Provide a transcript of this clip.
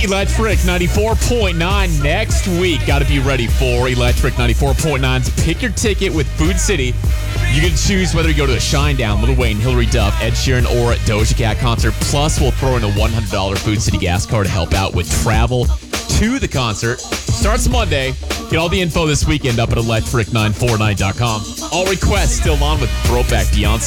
Electric 94.9 next week. Got to be ready for Electric 94.9's Pick Your Ticket with Food City. You can choose whether you go to the Shinedown, Lil Wayne, Hillary Duff, Ed Sheeran, or Doja Cat concert. Plus, we'll throw in a $100 Food City gas card to help out with travel to the concert. Starts Monday. Get all the info this weekend up at electric949.com. All requests still on with Throwback Beyonce.